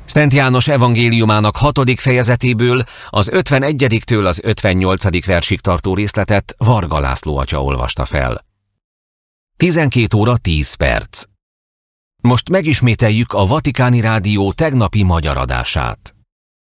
Szent János evangéliumának 6. fejezetéből az 51-től az 58. versig tartó részletet Varga László atya olvasta fel. 12 óra 10 perc. Most megismételjük a Vatikáni Rádió tegnapi magyar adását.